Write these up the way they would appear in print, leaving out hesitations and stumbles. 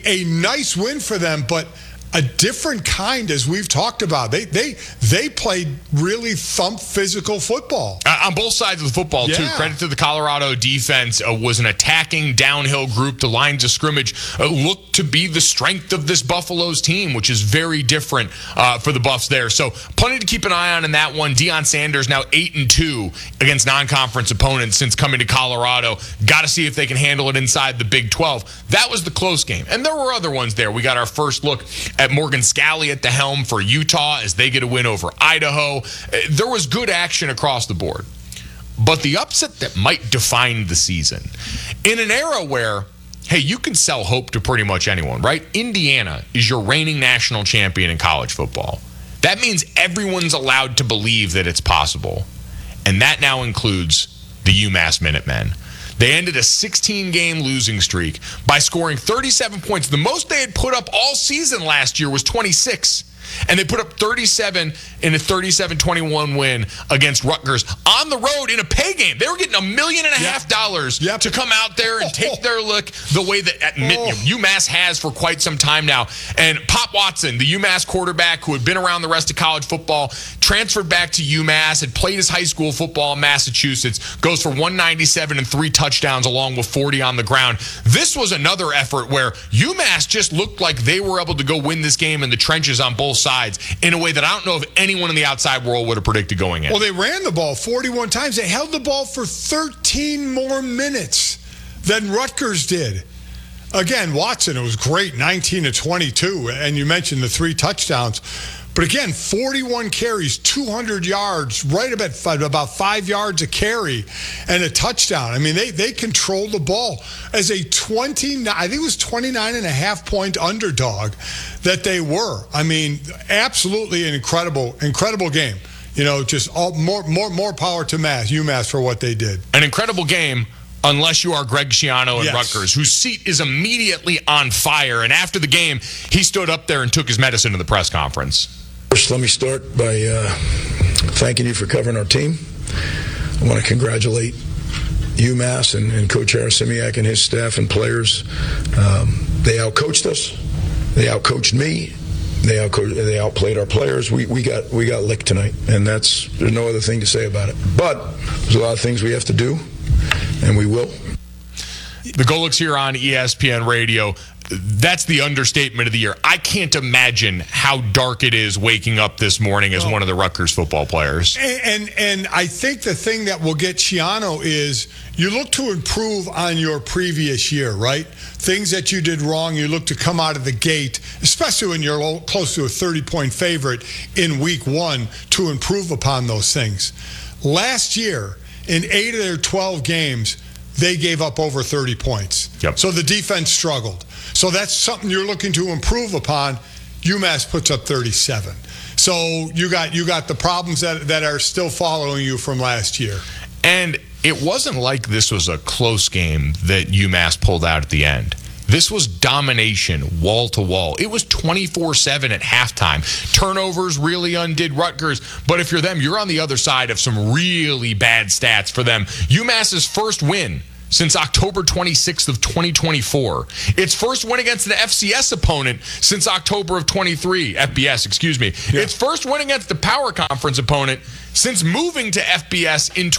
a nice win for them, but a different kind, as we've talked about. They played really physical football. On both sides of the football, too. Credit to the Colorado defense. Was an attacking downhill group. The lines of scrimmage looked to be the strength of this Buffalo's team, which is very different for the Buffs there. So plenty to keep an eye on in that one. Deion Sanders now 8-2 against non-conference opponents since coming to Colorado. Got to see if they can handle it inside the Big 12. That was the close game. And there were other ones there. We got our first look at Morgan Scalley at the helm for Utah as they get a win over Idaho. There was good action across the board. But the upset that might define the season, in an era where, hey, you can sell hope to pretty much anyone, right? Indiana is your reigning national champion in college football. That means everyone's allowed to believe that it's possible. And that now includes the UMass Minutemen. They ended a 16-game losing streak by scoring 37 points. The most they had put up all season last year was 26. And they put up 37 in a 37-21 win against Rutgers on the road in a pay game. They were getting $1.5 million to come out there and take their look the way that UMass has for quite some time now. And Pop Watson, the UMass quarterback who had been around the rest of college football, transferred back to UMass, had played his high school football in Massachusetts, goes for 197 and 3 touchdowns along with 40 on the ground. This was another effort where UMass just looked like they were able to go win this game in the trenches on both sides in a way that I don't know if anyone in the outside world would have predicted going in. Well, they ran the ball 41 times. They held the ball for 13 more minutes than Rutgers did. Again, Watson, it was great, 19-22, and you mentioned the 3 touchdowns. But again, 41 carries, 200 yards, right about 5 yards a carry, and a touchdown. I mean, they controlled the ball as a 29.5-point underdog that they were. I mean, absolutely an incredible game. You know, just more power to UMass for what they did. An incredible game. Unless you are Greg Schiano and Rutgers, whose seat is immediately on fire. And after the game, he stood up there and took his medicine to the press conference. First, let me start by thanking you for covering our team. I want to congratulate UMass and Coach Harasimiak and his staff and players. They outcoached us. They outcoached me. They outplayed our players. We got licked tonight, and there's no other thing to say about it. But there's a lot of things we have to do, and we will. The Golics here on ESPN Radio. That's the understatement of the year. I can't imagine how dark it is waking up this morning as one of the Rutgers football players. And I think the thing that will get Schiano is you look to improve on your previous year, right? Things that you did wrong, you look to come out of the gate, especially when you're close to a 30-point favorite in week 1, to improve upon those things. Last year, in 8 of their 12 games, they gave up over 30 points. Yep. So the defense struggled. So that's something you're looking to improve upon. UMass puts up 37. So you got the problems that are still following you from last year. And it wasn't like this was a close game that UMass pulled out at the end. This was domination, wall to wall. It was 24-7 at halftime. Turnovers really undid Rutgers. But if you're them, you're on the other side of some really bad stats for them. UMass's first win since October 26th of 2024. Its first win against an FCS opponent since October of 23. FBS, excuse me. Yeah. Its first win against the Power Conference opponent since moving to FBS in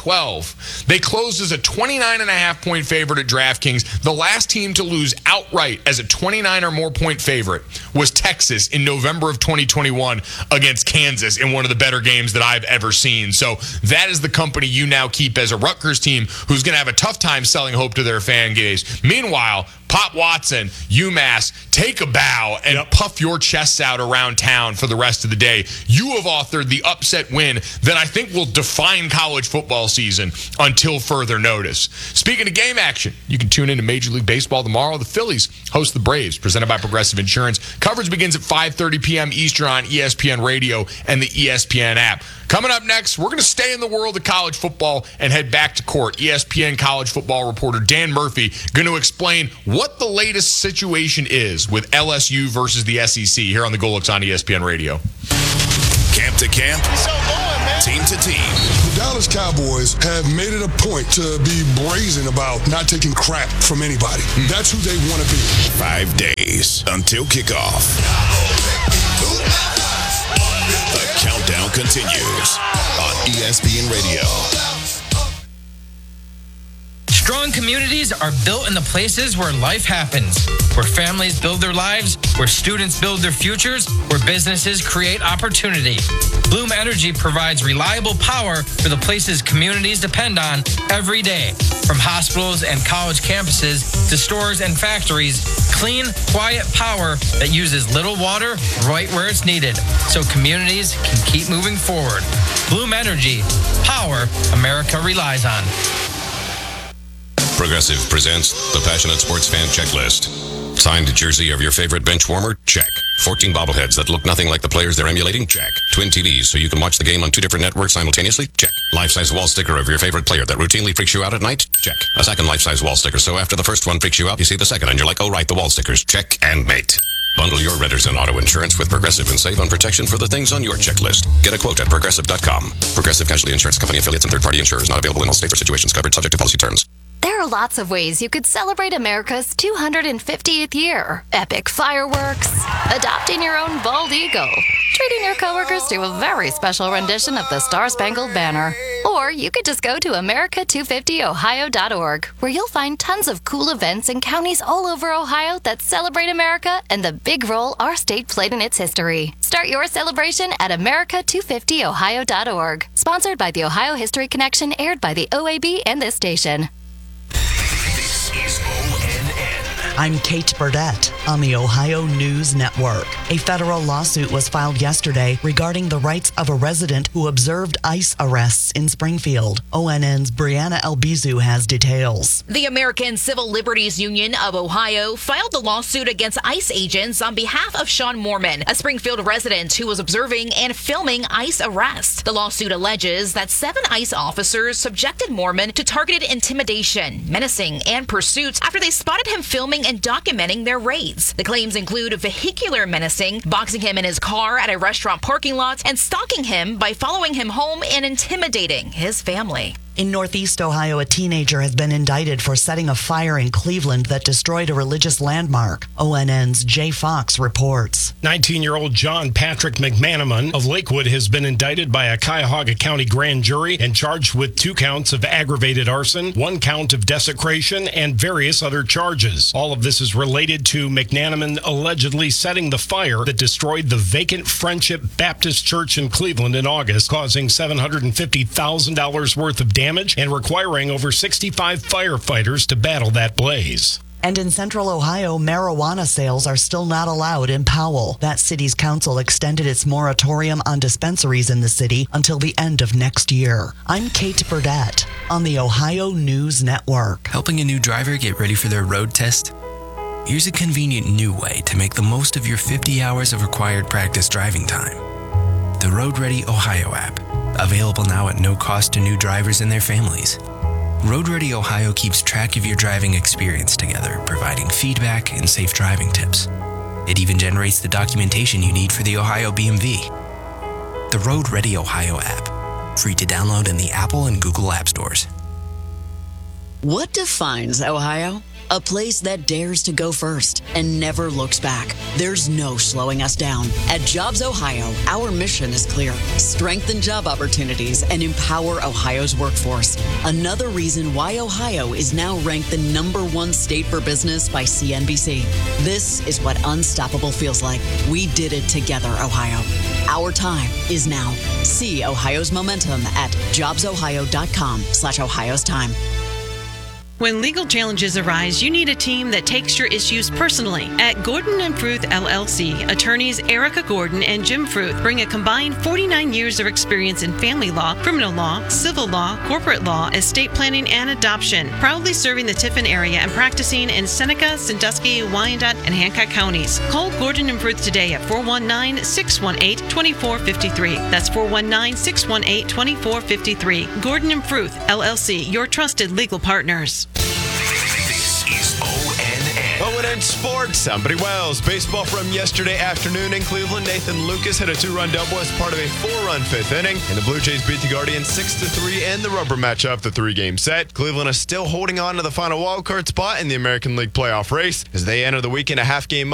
2012. They closed as a 29.5-point favorite at DraftKings. The last team to lose outright as a 29 or more point favorite was Texas in November of 2021 against Kansas in one of the better games that I've ever seen. So that is the company you now keep as a Rutgers team who's going to have a tough time selling hope to their fan base. Meanwhile, Pop Watson, UMass, take a bow and puff your chests out around town for the rest of the day. You have authored the upset win that I think will define college football season until further notice. Speaking of game action, you can tune into Major League Baseball tomorrow. The Phillies host the Braves, presented by Progressive Insurance. Coverage begins at 5:30 p.m. Eastern on ESPN Radio and the ESPN app. Coming up next, we're going to stay in the world of college football and head back to court. ESPN college football reporter Dan Murphy going to explain what the latest situation is with LSU versus the SEC here on the Golics on ESPN Radio. Camp to camp. He's so low, man. Team to team. The Dallas Cowboys have made it a point to be brazen about not taking crap from anybody. That's who they want to be. 5 days until kickoff. The countdown continues on ESPN Radio. Strong communities are built in the places where life happens, where families build their lives, where students build their futures, where businesses create opportunity. Bloom Energy provides reliable power for the places communities depend on every day. From hospitals and college campuses to stores and factories, clean, quiet power that uses little water right where it's needed, so communities can keep moving forward. Bloom Energy, power America relies on. Progressive presents the Passionate Sports Fan Checklist. Signed jersey of your favorite bench warmer? Check. 14 bobbleheads that look nothing like the players they're emulating? Check. Twin TVs so you can watch the game on 2 different networks simultaneously? Check. Life-size wall sticker of your favorite player that routinely freaks you out at night? Check. A second life-size wall sticker so after the first one freaks you out, you see the second and you're like, oh right, the wall stickers. Check and mate. Bundle your renters and auto insurance with Progressive and save on protection for the things on your checklist. Get a quote at Progressive.com. Progressive Casualty Insurance Company affiliates and third-party insurers not available in all states or situations covered subject to policy terms. There are lots of ways you could celebrate America's 250th year. Epic fireworks, adopting your own bald eagle, treating your coworkers to a very special rendition of the Star-Spangled Banner. Or you could just go to America250ohio.org, where you'll find tons of cool events in counties all over Ohio that celebrate America and the big role our state played in its history. Start your celebration at America250ohio.org. Sponsored by the Ohio History Connection, aired by the OAB and this station. This is ONN. I'm Kate Burdett on the Ohio News Network. A federal lawsuit was filed yesterday regarding the rights of a resident who observed ICE arrests in Springfield. ONN's Brianna Albizu has details. The American Civil Liberties Union of Ohio filed the lawsuit against ICE agents on behalf of Sean Mormon, a Springfield resident who was observing and filming ICE arrests. The lawsuit alleges that 7 ICE officers subjected Mormon to targeted intimidation, menacing, and pursuits after they spotted him filming and documenting their raids. The claims include vehicular menacing, boxing him in his car at a restaurant parking lot, and stalking him by following him home and intimidating his family. In Northeast Ohio, a teenager has been indicted for setting a fire in Cleveland that destroyed a religious landmark. ONN's Jay Fox reports. 19-year-old John Patrick McManaman of Lakewood has been indicted by a Cuyahoga County grand jury and charged with 2 counts of aggravated arson, 1 count of desecration, and various other charges. All of this is related to McManaman allegedly setting the fire that destroyed the vacant Friendship Baptist Church in Cleveland in August, causing $750,000 worth of damage and requiring over 65 firefighters to battle that blaze. And in Central Ohio, marijuana sales are still not allowed in Powell. That city's council extended its moratorium on dispensaries in the city until the end of next year. I'm Kate Burdett on the Ohio News Network. Helping a new driver get ready for their road test? Here's a convenient new way to make the most of your 50 hours of required practice driving time. The Road Ready Ohio app, available now at no cost to new drivers and their families. Road Ready Ohio keeps track of your driving experience together, providing feedback and safe driving tips. It even generates the documentation you need for the Ohio BMV. The Road Ready Ohio app, free to download in the Apple and Google App Stores. What defines Ohio? A place that dares to go first and never looks back. There's no slowing us down. At Jobs Ohio, our mission is clear. Strengthen job opportunities and empower Ohio's workforce. Another reason why Ohio is now ranked the #1 state for business by CNBC. This is what unstoppable feels like. We did it together, Ohio. Our time is now. See Ohio's momentum at jobsohio.com/Ohio's time. When legal challenges arise, you need a team that takes your issues personally. At Gordon & Fruth LLC, attorneys Erica Gordon and Jim Fruth bring a combined 49 years of experience in family law, criminal law, civil law, corporate law, estate planning, and adoption, proudly serving the Tiffin area and practicing in Seneca, Sandusky, Wyandotte, and Hancock counties. Call Gordon & Fruth today at 419-618-2453. That's 419-618-2453. Gordon & Fruth LLC, your trusted legal partners. This is ONN. Going in sports, I'm Buddy Wells. Baseball from yesterday afternoon in Cleveland. Nathan Lucas hit a 2-run double as part of a 4-run fifth inning. And the Blue Jays beat the Guardians 6-3 in the rubber matchup, the 3-game set. Cleveland is still holding on to the final wildcard spot in the American League playoff race as they enter the weekend a half game